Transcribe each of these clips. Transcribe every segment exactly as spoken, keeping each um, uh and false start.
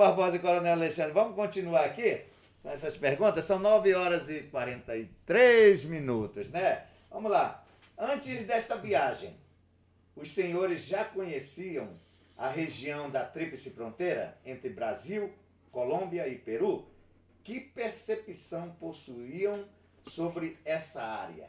Barbosa e Coronel Alexandre, vamos continuar aqui com essas perguntas. São nove horas e quarenta e três minutos, né? Vamos lá. Antes desta viagem, os senhores já conheciam a região da Tríplice Fronteira entre Brasil, Colômbia e Peru? Que percepção possuíam sobre essa área?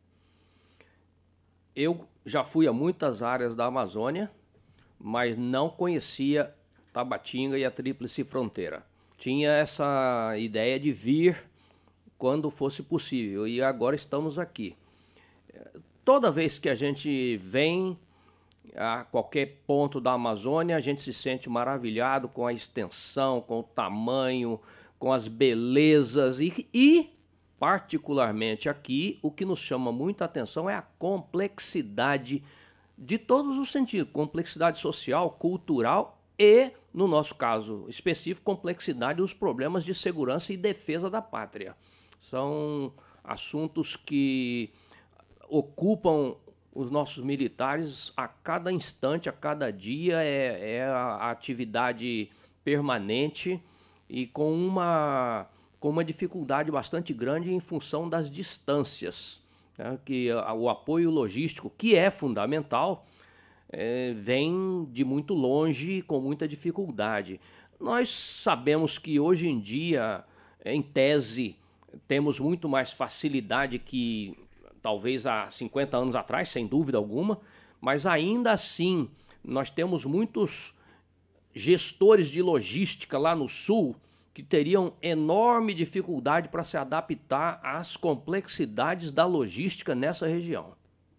Eu já fui a muitas áreas da Amazônia, mas não conhecia Tabatinga e a Tríplice Fronteira. Tinha essa ideia de vir quando fosse possível e agora estamos aqui. Toda vez que a gente vem a qualquer ponto da Amazônia, a gente se sente maravilhado com a extensão, com o tamanho, com as belezas e, e particularmente aqui, o que nos chama muita atenção é a complexidade de todos os sentidos, complexidade social, cultural e, no nosso caso específico, complexidade dos problemas de segurança e defesa da pátria. São assuntos que ocupam os nossos militares a cada instante, a cada dia, é, é a atividade permanente e com uma, com uma dificuldade bastante grande em função das distâncias, né? Que o apoio logístico, que é fundamental, é, vem de muito longe com muita dificuldade. Nós sabemos que hoje em dia, em tese, temos muito mais facilidade que talvez há cinquenta anos atrás, sem dúvida alguma, mas ainda assim nós temos muitos gestores de logística lá no sul que teriam enorme dificuldade para se adaptar às complexidades da logística nessa região.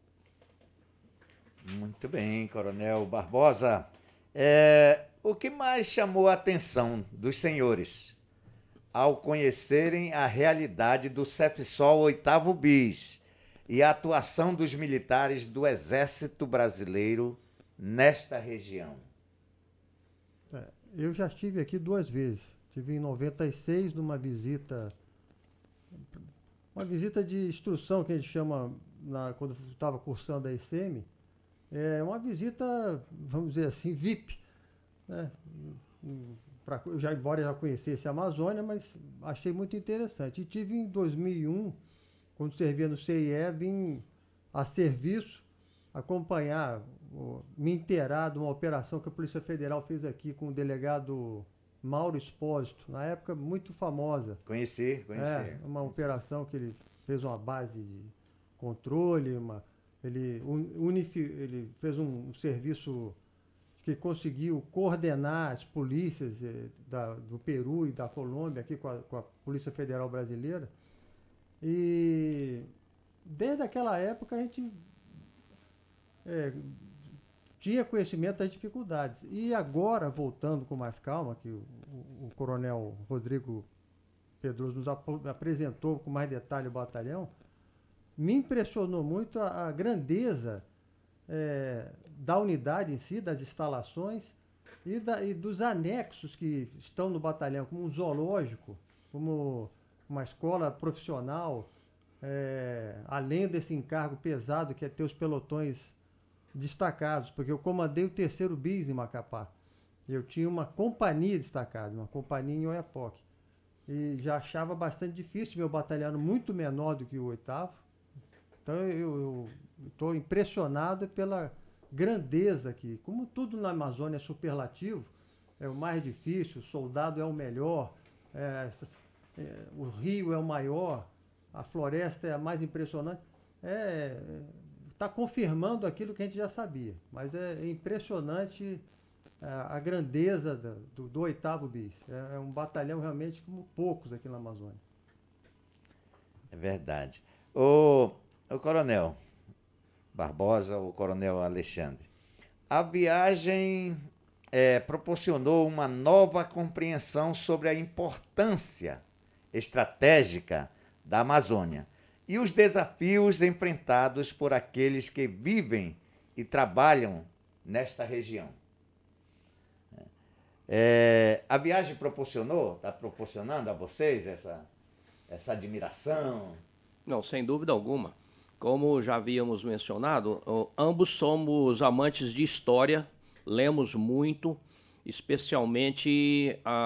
Muito bem, Coronel Barbosa. É, o que mais chamou a atenção dos senhores ao conhecerem a realidade do Cepsol oitavo Bis e a atuação dos militares do Exército Brasileiro nesta região? É, eu já estive aqui duas vezes. Estive em noventa e seis numa visita, uma visita de instrução que a gente chama, na, quando estava cursando a I C M, é uma visita, vamos dizer assim, V I P, né? Pra, eu já, embora eu já conhecesse a Amazônia, mas achei muito interessante. E tive em dois mil e um, quando servia no C I E, vim a serviço acompanhar, me inteirar de uma operação que a Polícia Federal fez aqui com o delegado Mauro Espósito, na época muito famosa. Conheci, conheci. É, uma conheci. operação que ele fez uma base de controle, uma, ele, unifi, ele fez um, um serviço que conseguiu coordenar as polícias eh, da, do Peru e da Colômbia aqui com a, com a Polícia Federal Brasileira. E desde aquela época a gente é, tinha conhecimento das dificuldades. E agora, voltando com mais calma, que o, o, o coronel Rodrigo Pedroso nos ap apresentou com mais detalhe o batalhão, me impressionou muito a, a grandeza é, da unidade em si, das instalações e, da, e dos anexos que estão no batalhão, como um zoológico, como uma escola profissional, é, além desse encargo pesado que é ter os pelotões destacados, porque eu comandei o terceiro bis em Macapá. Eu tinha uma companhia destacada, uma companhia em Oiapoque. E já achava bastante difícil, meu batalhão muito menor do que o oitavo. Então eu estou impressionado pela grandeza aqui. Como tudo na Amazônia é superlativo, é o mais difícil, o soldado é o melhor, é, é, o rio é o maior, a floresta é a mais impressionante. É, está confirmando aquilo que a gente já sabia, mas é impressionante a, a grandeza da, do, do oitavo bis. É, é um batalhão realmente como poucos aqui na Amazônia. É verdade. O, o coronel Barbosa, o coronel Alexandre, a viagem é, proporcionou uma nova compreensão sobre a importância estratégica da Amazônia e os desafios enfrentados por aqueles que vivem e trabalham nesta região. É, a viagem proporcionou, está proporcionando a vocês essa, essa admiração? Não, sem dúvida alguma. Como já havíamos mencionado, ambos somos amantes de história, lemos muito, especialmente a